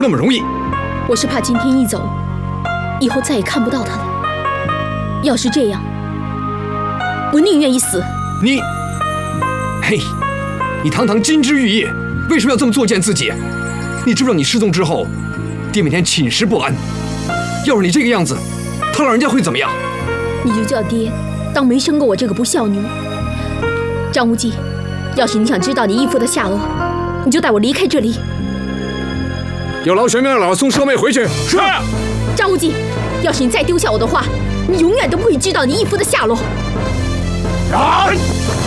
那么容易。 我是怕今天一走，以后再也看不到他了。要是这样，我宁愿一死。 嘿，你堂堂金枝玉叶，为什么要这么作践自己？你知不知道你失踪之后，爹每天寝食不安？要是你这个样子，他老人家会怎么样？ 你就叫爹当没生过我这个不孝女。张无忌，要是你想知道你义父的下落，你就带我离开这里。 有劳玄冥老送舍妹回去。 是。 张无忌，要是你再丢下我的话，你永远都不会知道你义父的下落。 然。